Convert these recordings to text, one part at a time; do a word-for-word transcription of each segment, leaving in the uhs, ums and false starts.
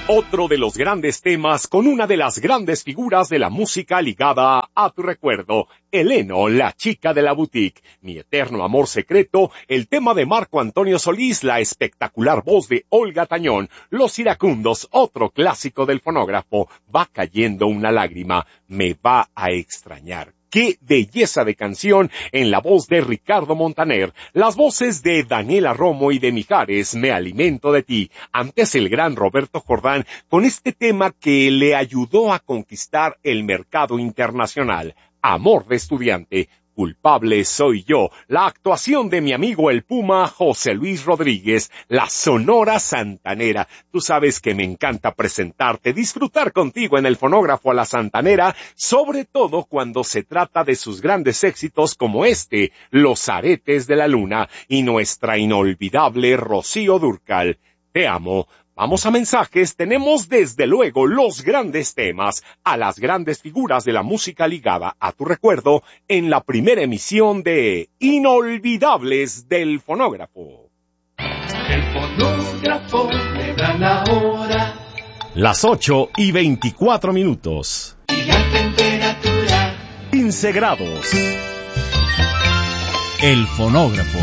Otro de los grandes temas con una de las grandes figuras de la música ligada a tu recuerdo, Eleno, la chica de la boutique, Mi eterno amor secreto, el tema de Marco Antonio Solís, la espectacular voz de Olga Tañón, Los Iracundos, otro clásico del fonógrafo, Va cayendo una lágrima, Me va a extrañar. ¡Qué belleza de canción en la voz de Ricardo Montaner! Las voces de Daniela Romo y de Mijares, Me alimento de ti. Antes el gran Roberto Jordán con este tema que le ayudó a conquistar el mercado internacional. Amor de estudiante. Culpable soy yo, la actuación de mi amigo el Puma José Luis Rodríguez, la Sonora Santanera. Tú sabes que me encanta presentarte, disfrutar contigo en el fonógrafo a la Santanera, sobre todo cuando se trata de sus grandes éxitos como este, Los Aretes de la Luna, y nuestra inolvidable Rocío Dúrcal. Te amo. Vamos a mensajes, tenemos desde luego los grandes temas, a las grandes figuras de la música ligada a tu recuerdo en la primera emisión de Inolvidables del Fonógrafo. El fonógrafo le da la hora. Las ocho y veinticuatro minutos. Y la temperatura. quince grados. El fonógrafo.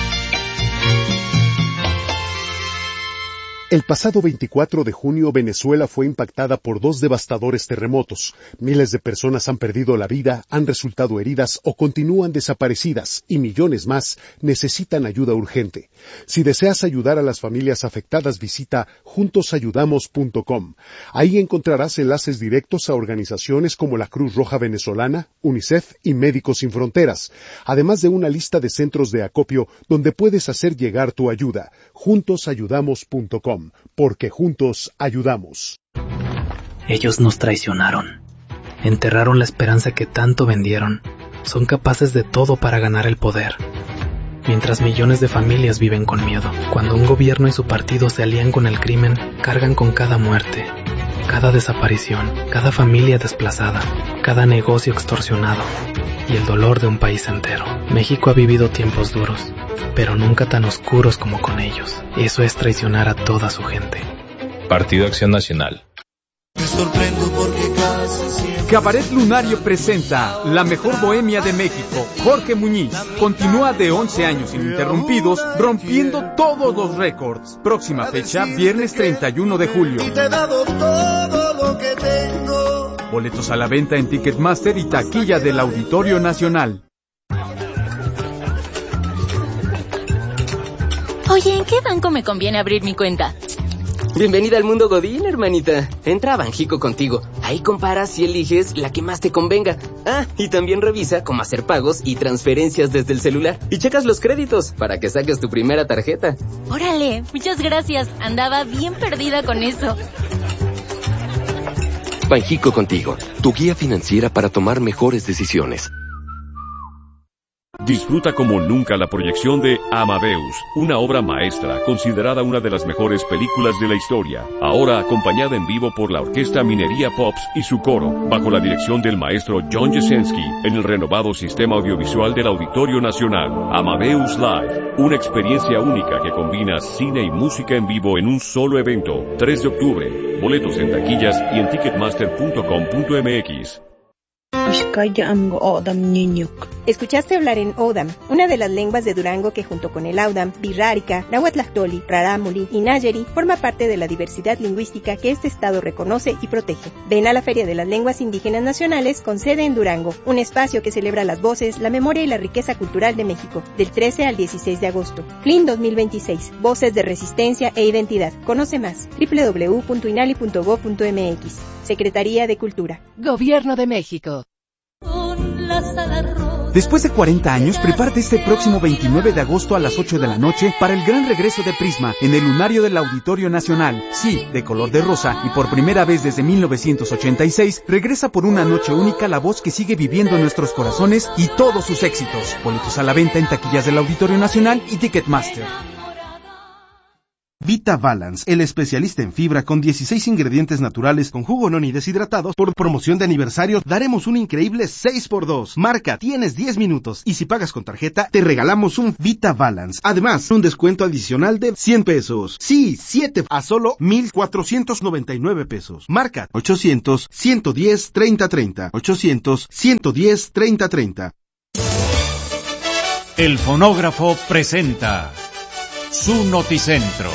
El pasado veinticuatro de junio, Venezuela fue impactada por dos devastadores terremotos. Miles de personas han perdido la vida, han resultado heridas o continúan desaparecidas, y millones más necesitan ayuda urgente. Si deseas ayudar a las familias afectadas, visita juntos ayudamos punto com. Ahí encontrarás enlaces directos a organizaciones como la Cruz Roja Venezolana, UNICEF y Médicos Sin Fronteras, además de una lista de centros de acopio donde puedes hacer llegar tu ayuda. juntos ayudamos punto com. Porque juntos ayudamos. Ellos nos traicionaron. Enterraron la esperanza que tanto vendieron. Son capaces de todo para ganar el poder. Mientras millones de familias viven con miedo. Cuando un gobierno y su partido se alían con el crimen, cargan con cada muerte, cada desaparición, cada familia desplazada, cada negocio extorsionado y el dolor de un país entero. México ha vivido tiempos duros, pero nunca tan oscuros como con ellos. Eso es traicionar a toda su gente. Partido Acción Nacional. Me sorprendo porque casi siempre... Cabaret Lunario presenta La Mejor Bohemia de México. Jorge Muñiz continúa de once años ininterrumpidos, rompiendo todos los récords. Próxima fecha, viernes treinta y uno de julio. Y te he dado todo lo que tengo. Boletos a la venta en Ticketmaster y taquilla del Auditorio Nacional. Oye, ¿en qué banco me conviene abrir mi cuenta? Bienvenida al mundo Godín, hermanita. Entra a Banjico contigo. Ahí comparas y eliges la que más te convenga. Ah, y también revisa cómo hacer pagos y transferencias desde el celular. Y checas los créditos para que saques tu primera tarjeta. Órale, muchas gracias. Andaba bien perdida con eso. Banjico contigo, tu guía financiera para tomar mejores decisiones. Disfruta como nunca la proyección de Amadeus, una obra maestra considerada una de las mejores películas de la historia, ahora acompañada en vivo por la Orquesta Minería Pops y su coro, bajo la dirección del maestro John Jesensky, en el renovado sistema audiovisual del Auditorio Nacional. Amadeus Live, una experiencia única que combina cine y música en vivo en un solo evento. tres de octubre, boletos en taquillas y en ticketmaster punto com punto m x. Escuchaste hablar en Odam, una de las lenguas de Durango que junto con el Audam, Birrárica, Nahuatlactoli, Rarámuri y Nayeri forma parte de la diversidad lingüística que este estado reconoce y protege. Ven a la Feria de las Lenguas Indígenas Nacionales con sede en Durango, un espacio que celebra las voces, la memoria y la riqueza cultural de México, del trece al dieciséis de agosto. F L I N dos mil veintiséis, Voces de Resistencia e Identidad. Conoce más, doble u doble u doble u punto inali punto gob punto m x. Secretaría de Cultura. Gobierno de México. Después de cuarenta años, prepárate este próximo veintinueve de agosto a las ocho de la noche para el gran regreso de Prisma en el lunario del Auditorio Nacional. Sí, de color de rosa, y por primera vez desde mil novecientos ochenta y seis, regresa por una noche única la voz que sigue viviendo en nuestros corazones y todos sus éxitos. Boletos a la venta en taquillas del Auditorio Nacional y Ticketmaster. Vita Balance, el especialista en fibra con dieciséis ingredientes naturales con jugo noni deshidratados. Por promoción de aniversario, daremos un increíble seis por dos. Marca, tienes diez minutos. Y si pagas con tarjeta, te regalamos un Vita Balance. Además, un descuento adicional de cien pesos. Sí, siete a solo mil cuatrocientos noventa y nueve pesos. Marca ochocientos, ciento diez, treinta treinta. ochocientos, ciento diez, treinta treinta. El fonógrafo presenta su Noticentro.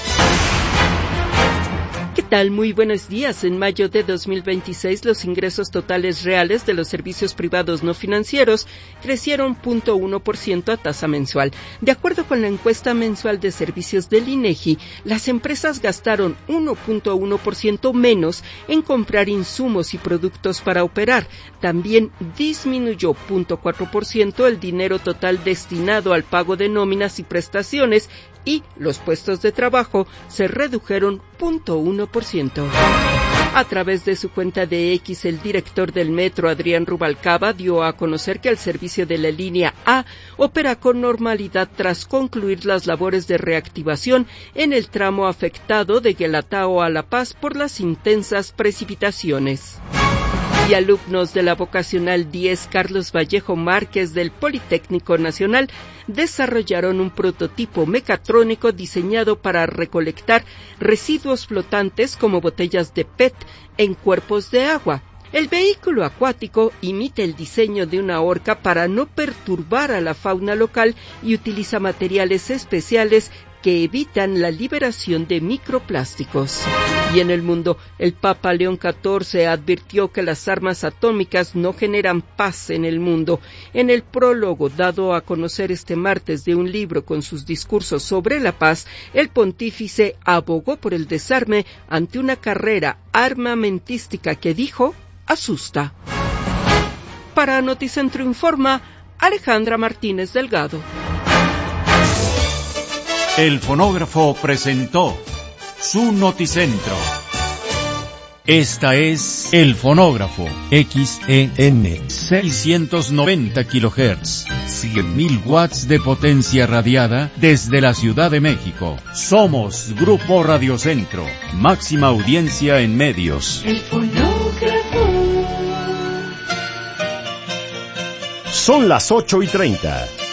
¿Qué tal? Muy buenos días. En mayo de dos mil veintiséis, los ingresos totales reales de los servicios privados no financieros crecieron cero punto uno por ciento a tasa mensual. De acuerdo con la encuesta mensual de servicios del INEGI, las empresas gastaron uno punto uno por ciento menos en comprar insumos y productos para operar. También disminuyó cero punto cuatro por ciento el dinero total destinado al pago de nóminas y prestaciones, y los puestos de trabajo se redujeron cero punto uno por ciento. A través de su cuenta de X, el director del metro, Adrián Rubalcaba, dio a conocer que el servicio de la línea A opera con normalidad tras concluir las labores de reactivación en el tramo afectado de Guelatao a La Paz por las intensas precipitaciones. Y alumnos de la vocacional diez Carlos Vallejo Márquez del Politécnico Nacional desarrollaron un prototipo mecatrónico diseñado para recolectar residuos flotantes como botellas de P E T en cuerpos de agua. El vehículo acuático imita el diseño de una orca para no perturbar a la fauna local y utiliza materiales especiales que evitan la liberación de microplásticos. Y en el mundo, el Papa León catorce advirtió que las armas atómicas no generan paz en el mundo. En el prólogo dado a conocer este martes de un libro con sus discursos sobre la paz, el pontífice abogó por el desarme ante una carrera armamentística que dijo asusta. Para Noticentro Informa, Alejandra Martínez Delgado. El fonógrafo presentó su Noticentro. Esta es El Fonógrafo, X E N, seiscientos noventa kilohertz, cien mil watts de potencia radiada desde la Ciudad de México. Somos Grupo Radiocentro, máxima audiencia en medios. El fonógrafo. Son las ocho y treinta.